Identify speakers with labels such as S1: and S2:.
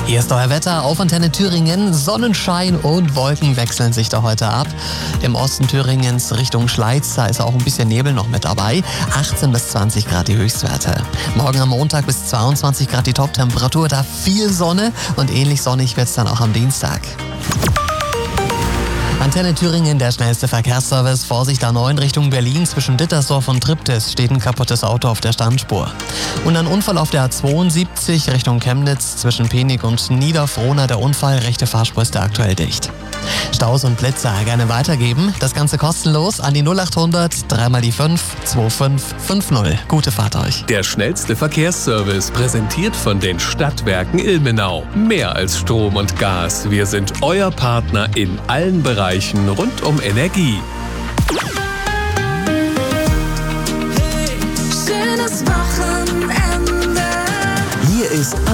S1: Hier ist euer Wetter auf Antenne Thüringen. Sonnenschein und Wolken wechseln sich da heute ab. Im Osten Thüringens Richtung Schleiz, da ist auch ein bisschen Nebel noch mit dabei. 18 bis 20 Grad die Höchstwerte. Morgen am Montag bis 22 Grad die Toptemperatur, da viel Sonne und ähnlich sonnig wird es dann auch am Dienstag. Antenne Thüringen, der schnellste Verkehrsservice. Vorsicht A9 Richtung Berlin. Zwischen Dittersdorf und Triptis steht ein kaputtes Auto auf der Standspur. Und ein Unfall auf der A72 Richtung Chemnitz. Zwischen Penig und Niederfrohna der Unfall. Rechte Fahrspur ist aktuell dicht. Staus und Blitzer gerne weitergeben. Das Ganze kostenlos an die 0800 3 mal die 5 2550. Gute Fahrt euch.
S2: Der schnellste Verkehrsservice, präsentiert von den Stadtwerken Ilmenau. Mehr als Strom und Gas. Wir sind euer Partner in allen Bereichen rund um Energie.
S3: Schönes Wochenende.
S4: Hier ist